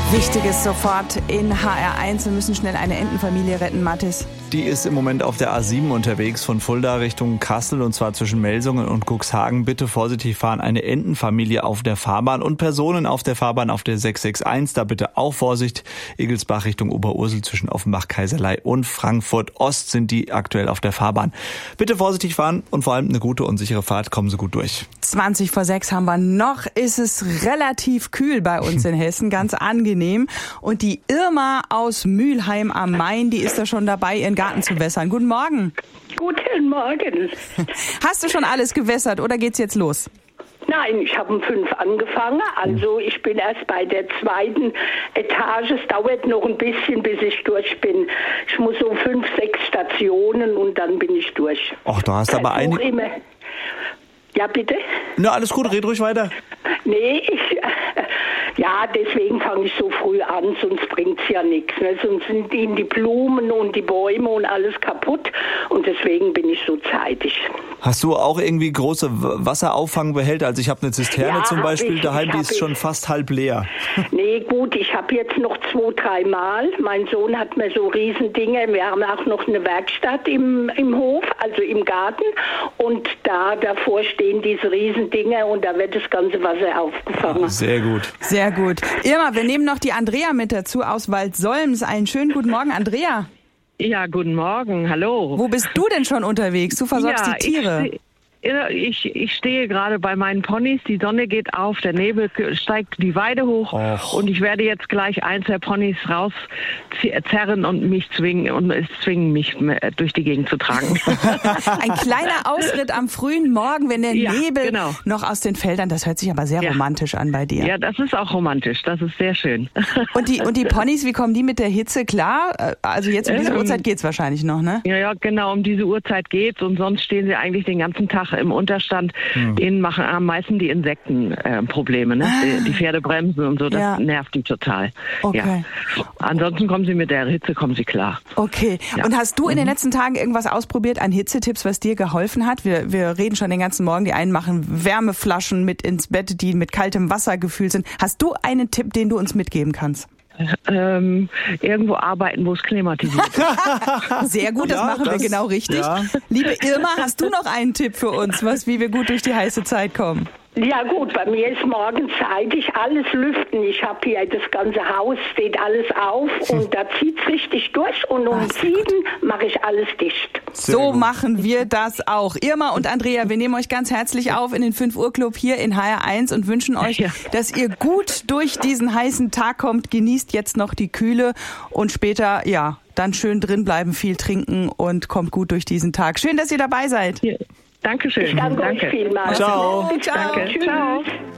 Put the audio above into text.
Wichtiges sofort in HR1. Wir müssen schnell eine Entenfamilie retten, Mathis. Die ist im Moment auf der A7 unterwegs von Fulda Richtung Kassel und zwar zwischen Melsungen und Cuxhagen. Bitte vorsichtig fahren. Eine Entenfamilie auf der Fahrbahn und Personen auf der Fahrbahn auf der 661. Da bitte auch Vorsicht. Egelsbach Richtung Oberursel zwischen Offenbach, Kaiserlei und Frankfurt Ost sind die aktuell auf der Fahrbahn. Bitte vorsichtig fahren und vor allem eine gute und sichere Fahrt. Kommen Sie gut durch. 20:06 haben wir noch. Ist es relativ kühl bei uns in Hessen. Ganz angenehm. Und die Irma aus Mülheim am Main, die ist da schon dabei, ihren Garten zu wässern. Guten Morgen. Guten Morgen. Hast du schon alles gewässert oder geht's jetzt los? Nein, ich habe um 5 angefangen, also ich bin erst bei der 2. Etage. Es dauert noch ein bisschen, bis ich durch bin. Ich muss so 5, 6 Stationen und dann bin ich durch. Ach, du hast aber einige... Ja, bitte? Na, alles gut, red ruhig weiter. Nee, ja, deswegen fange ich so früh an, sonst bringt's ja nichts. Ne? Sonst sind ihnen die Blumen und die Bäume und alles kaputt und deswegen bin ich so zeitig. Hast du auch irgendwie große Wasserauffangbehälter? Also ich habe eine Zisterne zum Beispiel daheim, die ist schon fast halb leer. Nee, gut, ich habe jetzt noch 2, 3 Mal. Mein Sohn hat mir so Riesendinge. Wir haben auch noch eine Werkstatt im Hof, also im Garten. Und davor stehen diese Riesendinge und da wird das ganze Wasser aufgefangen. Oh, sehr gut. Sehr gut. Irma, wir nehmen noch die Andrea mit dazu aus Waldsolms. Einen schönen guten Morgen, Andrea. Ja, guten Morgen, hallo. Wo bist du denn schon unterwegs? Du versorgst die Tiere. Ich stehe gerade bei meinen Ponys, die Sonne geht auf, der Nebel steigt die Weide hoch und ich werde jetzt gleich eins der Ponys rauszerren und mich zwingen, mich durch die Gegend zu tragen. Ein kleiner Ausritt am frühen Morgen, wenn der Nebel noch aus den Feldern, das hört sich aber sehr romantisch an bei dir. Ja, das ist auch romantisch, das ist sehr schön. Und die Ponys, wie kommen die mit der Hitze klar? Also jetzt um diese Uhrzeit geht's wahrscheinlich noch, ne? Ja, genau, um diese Uhrzeit geht's und sonst stehen sie eigentlich den ganzen Tag im Unterstand. Denen machen am meisten die Insekten Probleme. Ne? Die Pferde bremsen und so, das nervt die total. Okay. Ja. Ansonsten kommen sie mit der Hitze klar. Okay. Ja. Und hast du in den letzten Tagen irgendwas ausprobiert an Hitzetipps, was dir geholfen hat? Wir reden schon den ganzen Morgen. Die einen machen Wärmeflaschen mit ins Bett, die mit kaltem Wasser gefüllt sind. Hast du einen Tipp, den du uns mitgeben kannst? Irgendwo arbeiten, wo es klimatisiert ist. Sehr gut, das machen wir genau richtig. Ja. Liebe Irma, hast du noch einen Tipp für uns, wie wir gut durch die heiße Zeit kommen? Ja gut, bei mir ist morgens zeitig alles lüften. Ich habe hier das ganze Haus, steht alles auf und da zieht's richtig durch und um 7 mache ich alles dicht. So machen wir das auch. Irma und Andrea, wir nehmen euch ganz herzlich auf in den 5 Uhr Club hier in HR1 und wünschen euch, dass ihr gut durch diesen heißen Tag kommt. Genießt jetzt noch die Kühle und später, dann schön drin bleiben, viel trinken und kommt gut durch diesen Tag. Schön, dass ihr dabei seid. Dankeschön. Ich danke euch vielmals. Ciao. Ciao. Danke. Ciao.